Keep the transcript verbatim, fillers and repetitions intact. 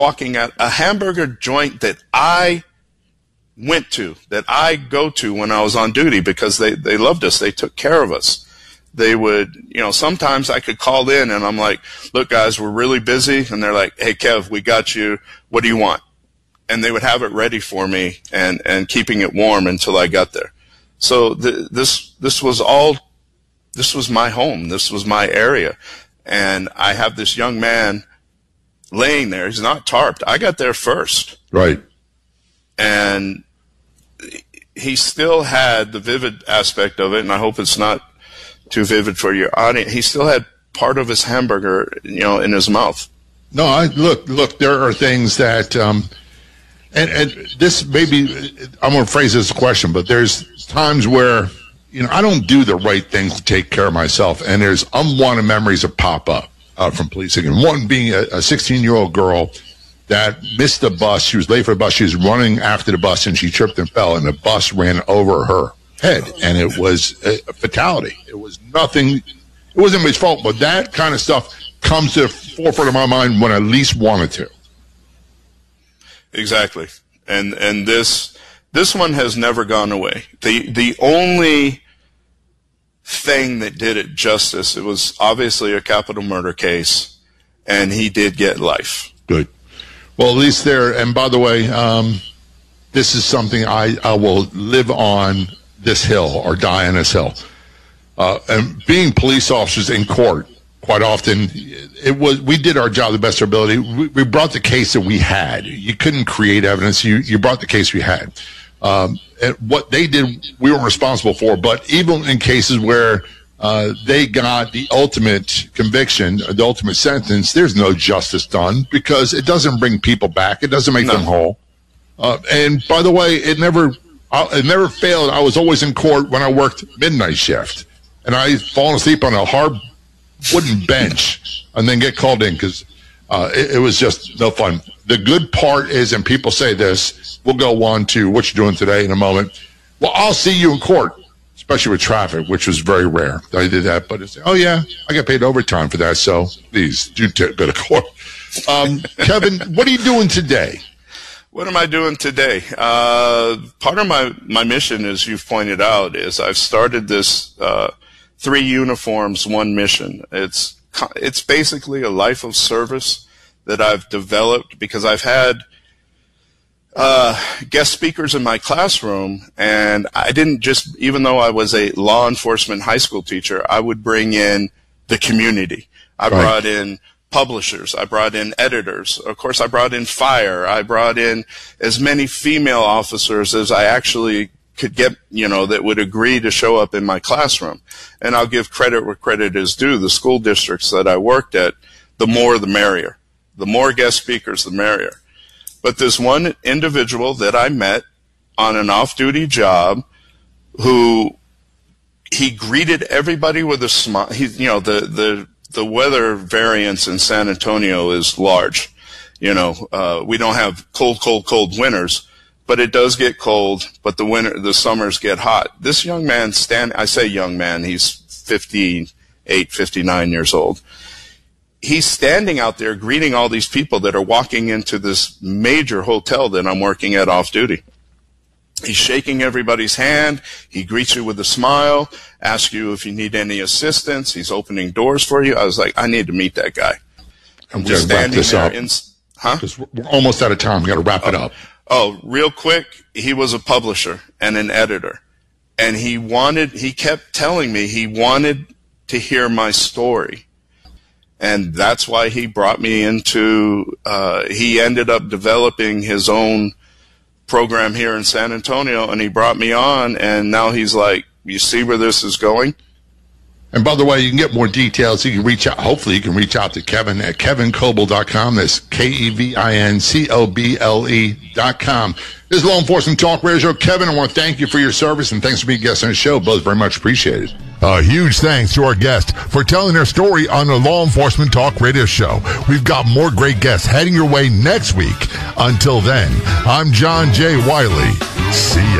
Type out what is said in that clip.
walking at a hamburger joint that I went to, that I go to when I was on duty because they, they loved us. They took care of us. They would, you know, sometimes I could call in and I'm like, look, guys, we're really busy. And they're like, hey, Kev, we got you. What do you want? And they would have it ready for me and, and keeping it warm until I got there. So th- this, this was all, this was my home. This was my area. And I have this young man laying there. He's not tarped. I got there first. Right. And he still had the vivid aspect of it, and I hope it's not too vivid for your audience. He still had part of his hamburger, you know, in his mouth. No, I look, look, there are things that, um, and, and this maybe, I'm going to phrase this as a question, but there's times where, you know, I don't do the right things to take care of myself, and there's unwanted memories that pop up uh, from policing. And one being a sixteen-year-old girl that missed the bus. She was late for the bus. She was running after the bus, and she tripped and fell, and the bus ran over her head, and it was a fatality. It was nothing. It wasn't anybody's fault, but that kind of stuff comes to the forefront of my mind when I least wanted to. Exactly. And and this this one has never gone away. The the only thing that did it justice, it was obviously a capital murder case, and he did get life. Good. Well, at least there, and by the way, um, this is something I, I will live on this hill or die on this hill. Uh, and being police officers in court, quite often, it was we did our job the best of our ability. We, we brought the case that we had. You couldn't create evidence. You you brought the case we had. Um, and what they did, we weren't responsible for. But even in cases where uh, they got the ultimate conviction, the ultimate sentence, there's no justice done because it doesn't bring people back. It doesn't make no. them whole. Uh, and by the way, it never it never failed. I was always in court when I worked midnight shift, and I'd fallen asleep on a hard wooden bench and then get called in because uh, it, it was just no fun. The good part is, and people say this, we'll go on to what you're doing today in a moment. Well, I'll see you in court, especially with traffic, which was very rare. I did that, but it's, oh, yeah, I get paid overtime for that, so please do t- go to court. Um, Kevin, what are you doing today? What am I doing today? Uh, part of my, my mission, as you've pointed out, is I've started this uh, three uniforms, one mission. It's it's basically a life of service that I've developed because I've had uh, guest speakers in my classroom, and I didn't just, even though I was a law enforcement high school teacher, I would bring in the community. I right. brought in publishers. I brought in editors. Of course, I brought in fire. I brought in as many female officers as I actually could get, you know, that would agree to show up in my classroom. And I'll give credit where credit is due. The school districts that I worked at, the more the merrier. The more guest speakers, the merrier. But this one individual that I met on an off-duty job who he greeted everybody with a smile. He, you know, the, the, the weather variance in San Antonio is large. You know, uh, we don't have cold, cold, cold winters, but it does get cold, but the winter, the summers get hot. This young man stand, I say young man, he's fifty-eight, fifty-nine years old. He's standing out there greeting all these people that are walking into this major hotel that I'm working at off duty. He's shaking everybody's hand. He greets you with a smile, asks you if you need any assistance. He's opening doors for you. I was like, I need to meet that guy. I'm just wrap this up. In, huh? Because we're almost out of time. We got to wrap it oh, up. Oh, real quick. He was a publisher and an editor, and he wanted. He kept telling me he wanted to hear my story. And that's why he brought me into, uh, he ended up developing his own program here in San Antonio, and he brought me on, and now he's like, you see where this is going? And by the way, you can get more details. You can reach out, hopefully you can reach out to Kevin at kevin coble dot com. That's K E V I N C O B L E dot com. This is Law Enforcement Talk Radio Show. Kevin, I want to thank you for your service, and thanks for being a guest on the show. Both very much appreciated. A huge thanks to our guest for telling their story on the Law Enforcement Talk Radio Show. We've got more great guests heading your way next week. Until then, I'm John J. Wiley. See ya.